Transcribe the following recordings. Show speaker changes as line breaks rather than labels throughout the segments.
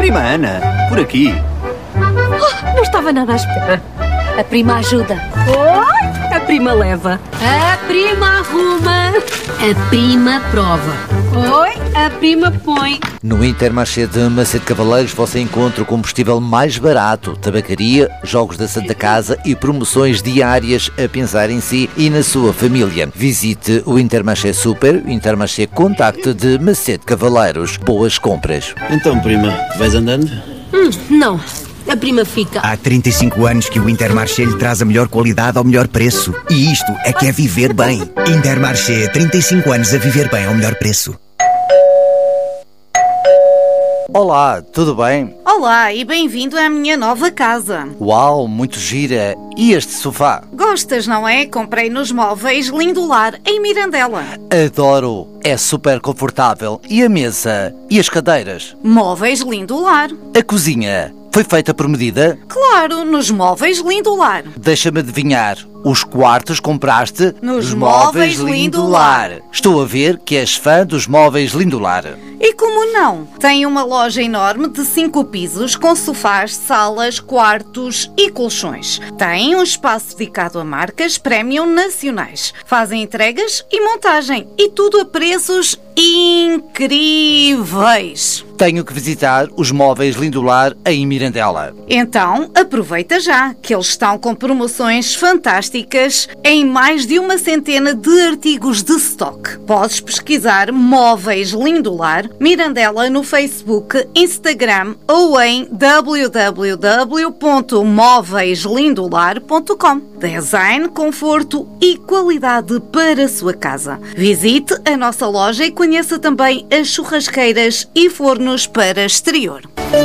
Prima Ana, por aqui.
Não estava nada à espera. A prima ajuda. Oi, a prima leva. A prima arruma. A prima prova. Oi, a prima põe.
No Intermarché de Macedo Cavaleiros você encontra o combustível mais barato, tabacaria, jogos da Santa Casa e promoções diárias a pensar em si e na sua família. Visite o Intermarché Super, Intermarché Contacto de Macedo Cavaleiros. Boas compras.
Então, prima, vais andando?
Não, a prima fica.
Há 35 anos que o Intermarché lhe traz a melhor qualidade ao melhor preço. E isto é que é viver bem. Intermarché, 35 anos a viver bem ao melhor preço.
Olá, tudo bem?
Olá e bem-vindo à minha nova casa.
Uau, muito gira. E este sofá?
Gostas, não é? Comprei nos Móveis Lindolar, em Mirandela.
Adoro. É super confortável. E a mesa? E as cadeiras?
Móveis Lindolar.
A cozinha? Foi feita por medida?
Claro, nos Móveis Lindolar.
Deixa-me adivinhar. Os quartos compraste
nos Móveis Lindolar.
Estou a ver que és fã dos Móveis Lindolar.
E como não? Tem uma loja enorme de 5 pisos com sofás, salas, quartos e colchões. Tem um espaço dedicado a marcas premium nacionais. Fazem entregas e montagem. E tudo a preços incríveis.
Tenho que visitar os Móveis Lindolar em Mirandela.
Então, aproveita já, que eles estão com promoções fantásticas em mais de 100 de artigos de stock. Podes pesquisar Móveis Lindolar Mirandela no Facebook, Instagram ou em www.móveislindolar.com. Design, conforto e qualidade para a sua casa. Visite a nossa loja e conheça também as churrasqueiras e fornos para exterior.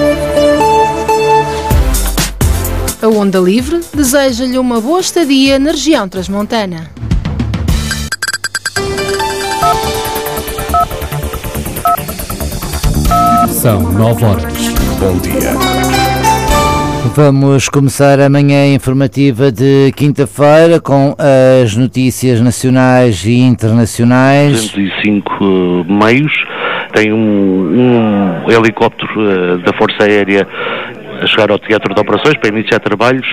A Onda Livre deseja-lhe uma boa estadia na região transmontana.
São 9 horas. Bom dia.
Vamos começar a manhã informativa de quinta-feira com as notícias nacionais e internacionais.
205 meios, tem um helicóptero da Força Aérea a chegar ao teatro de operações para iniciar trabalhos.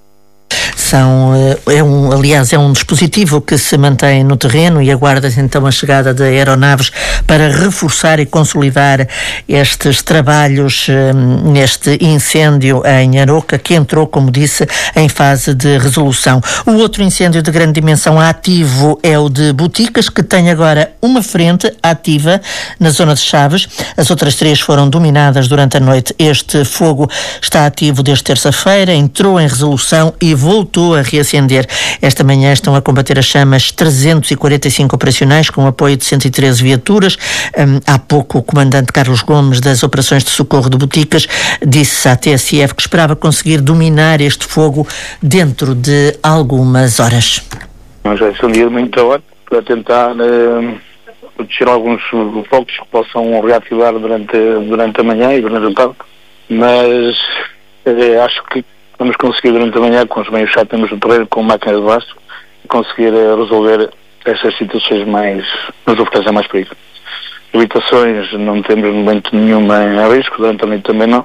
Aliás, é um dispositivo que se mantém no terreno e aguarda então a chegada de aeronaves para reforçar e consolidar estes trabalhos neste incêndio em Aroca, que entrou, como disse, em fase de resolução. O outro incêndio de grande dimensão ativo é o de Boticas, que tem agora uma frente ativa na zona de Chaves. As outras 3 foram dominadas durante a noite. Este fogo está ativo desde terça-feira, entrou em resolução e voltou a reacender. Esta manhã estão a combater as chamas 345 operacionais com apoio de 113 viaturas. Há pouco o comandante Carlos Gomes das operações de socorro de Boticas disse à TSF que esperava conseguir dominar este fogo dentro de algumas horas.
Nós já estamos muita hora para tentar proteger alguns focos que possam reativar durante a manhã e durante a tarde, mas acho que vamos conseguir durante a manhã, com os meios que já temos no terreno, com máquinas de baixo, conseguir resolver essas situações nos oferecem mais perigo. Habitações não temos no momento nenhuma em risco, durante a noite também não.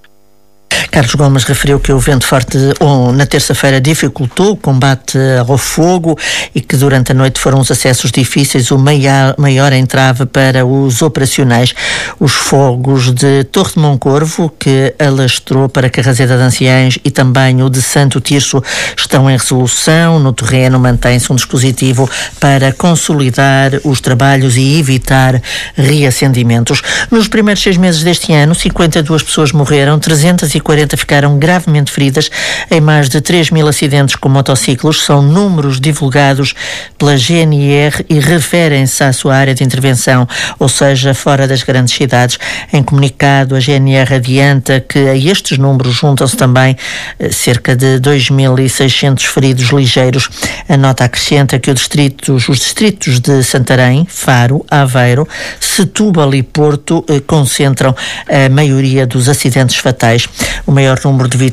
Carlos Gomes referiu que o vento forte na terça-feira dificultou o combate ao fogo e que durante a noite foram os acessos difíceis o maior entrave para os operacionais. Os fogos de Torre de Moncorvo, que alastrou para Carraseda de Anciães, e também o de Santo Tirso estão em resolução. No terreno mantém-se um dispositivo para consolidar os trabalhos e evitar reacendimentos. Nos primeiros 6 meses deste ano, 52 pessoas morreram, 340 ficaram gravemente feridas em mais de 3.000 acidentes com motociclos. São números divulgados pela GNR e referem-se à sua área de intervenção, ou seja, fora das grandes cidades. Em comunicado, a GNR adianta que a estes números juntam-se também cerca de 2.600 feridos ligeiros. A nota acrescenta que os distritos de Santarém, Faro, Aveiro, Setúbal e Porto concentram a maioria dos acidentes fatais. O maior número de